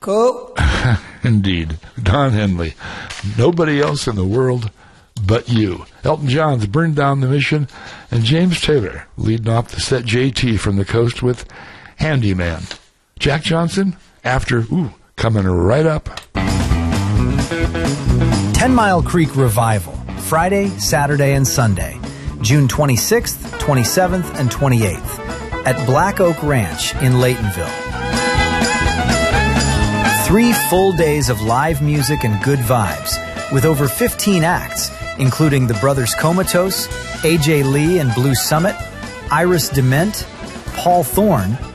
Cool. Indeed. Don Henley. Nobody else in the world but you. Elton John's Burn Down the Mission, and James Taylor leading off the set JT from the Coast with Handyman. Jack Johnson, after, coming right up. 10 Mile Creek Revival, Friday, Saturday, and Sunday, June 26th, 27th, and 28th, at Black Oak Ranch in Laytonville. 3 full days of live music and good vibes, with over 15 acts, including the Brothers Comatose, AJ Lee and Blue Summit, Iris Dement, Paul Thorne,